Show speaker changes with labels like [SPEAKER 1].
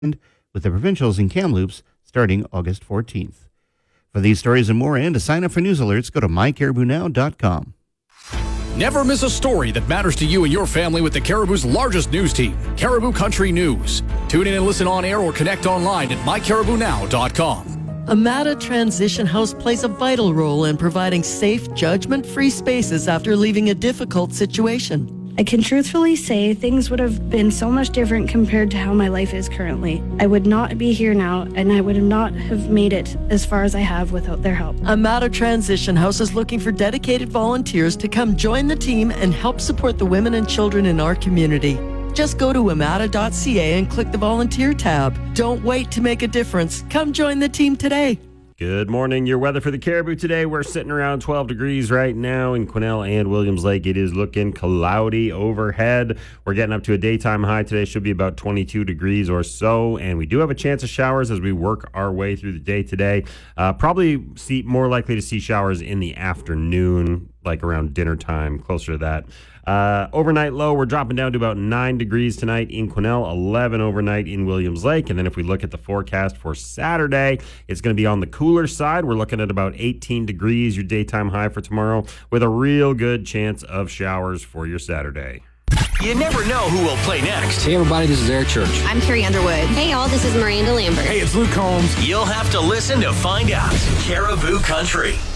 [SPEAKER 1] with the provincials in Kamloops starting August 14th. For these stories and more, and to sign up for news alerts, go to mycaribounow.com.
[SPEAKER 2] Never miss a story that matters to you and your family with the Caribou's largest news team, Caribou Country News. Tune in and listen on air or connect online at mycaribounow.com.
[SPEAKER 3] Amada Transition House plays a vital role in providing safe, judgment-free spaces after leaving a difficult situation.
[SPEAKER 4] I can truthfully say things would have been so much different compared to how my life is currently. I would not be here now, and I would not have made it as far as I have without their help.
[SPEAKER 3] Amada Transition House is looking for dedicated volunteers to come join the team and help support the women and children in our community. Just go to amada.ca and click the volunteer tab. Don't wait to make a difference. Come join the team today.
[SPEAKER 5] Good morning. Your weather for the Caribou today. We're sitting around 12 degrees right now in Quesnel and Williams Lake. It is looking cloudy overhead. We're getting up to a daytime high today. Should be about 22 degrees or so. And we do have a chance of showers as we work our way through the day today. Probably more likely to see showers in the afternoon, like around dinner time, closer to that. Overnight low, we're dropping down to about 9 degrees tonight in Quesnel, 11 overnight in Williams Lake. And then if we look at the forecast for Saturday, it's going to be on the cooler side. We're looking at about 18 degrees, your daytime high for tomorrow, with a real good chance of showers for your Saturday.
[SPEAKER 6] You never know who will play next.
[SPEAKER 7] Hey, everybody, this is Air Church.
[SPEAKER 8] I'm Carrie Underwood.
[SPEAKER 9] Hey, all, this is Miranda Lambert.
[SPEAKER 6] Hey, it's Luke Combs. You'll have to listen to find out. Caribou Country.